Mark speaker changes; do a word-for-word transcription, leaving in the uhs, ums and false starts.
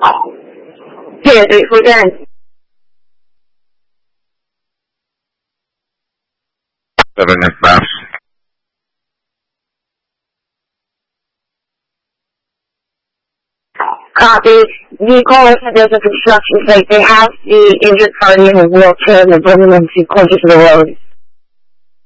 Speaker 1: Two, three, four, ten.
Speaker 2: Seven and fast.
Speaker 1: Copy. The caller said there's a construction site. They have the injured party in a wheelchair and they're bringing them too close to the road.